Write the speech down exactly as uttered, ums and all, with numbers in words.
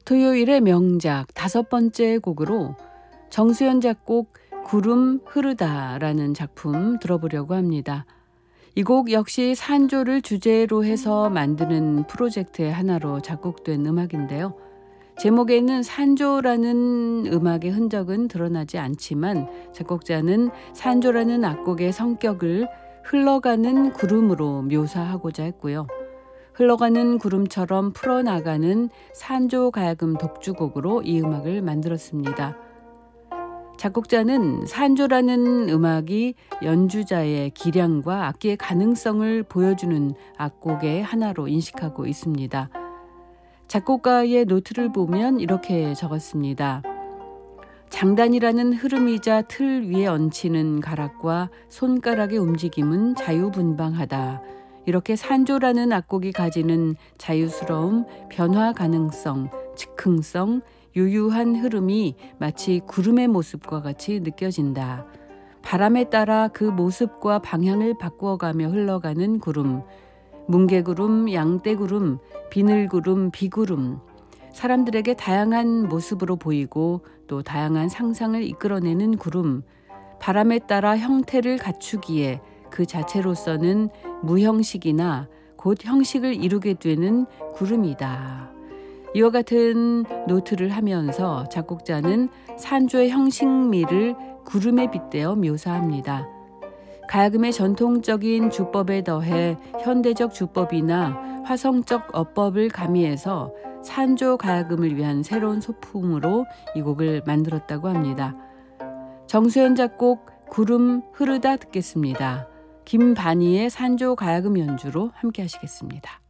토요일의 명작 다섯 번째 곡으로 정수연 작곡 구름 흐르다라는 작품 들어보려고 합니다. 이 곡 역시 산조를 주제로 해서 만드는 프로젝트의 하나로 작곡된 음악인데요. 제목에는 산조라는 음악의 흔적은 드러나지 않지만 작곡자는 산조라는 악곡의 성격을 흘러가는 구름으로 묘사하고자 했고요. 흘러가는 구름처럼 풀어나가는 산조 가야금 독주곡으로 이 음악을 만들었습니다. 작곡자는 산조라는 음악이 연주자의 기량과 악기의 가능성을 보여주는 악곡의 하나로 인식하고 있습니다. 작곡가의 노트를 보면 이렇게 적었습니다. 장단이라는 흐름이자 틀 위에 얹히는 가락과 손가락의 움직임은 자유분방하다. 이렇게 산조라는 악곡이 가지는 자유스러움, 변화 가능성, 즉흥성, 유유한 흐름이 마치 구름의 모습과 같이 느껴진다. 바람에 따라 그 모습과 방향을 바꾸어가며 흘러가는 구름, 뭉게구름, 양떼구름, 비늘구름, 비구름, 사람들에게 다양한 모습으로 보이고 또 다양한 상상을 이끌어내는 구름, 바람에 따라 형태를 갖추기에 그 자체로서는 무형식이나 곧 형식을 이루게 되는 구름이다. 이와 같은 노트를 하면서 작곡자는 산조의 형식미를 구름에 빗대어 묘사합니다. 가야금의 전통적인 주법에 더해 현대적 주법이나 화성적 어법을 가미해서 산조 가야금을 위한 새로운 소품으로 이 곡을 만들었다고 합니다. 정수연 작곡 구름 흐르다 듣겠습니다. 김반희의 산조 가야금 연주로 함께 하시겠습니다.